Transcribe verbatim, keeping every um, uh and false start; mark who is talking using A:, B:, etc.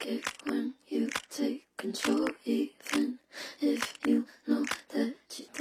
A: it when you take control, even if you know that you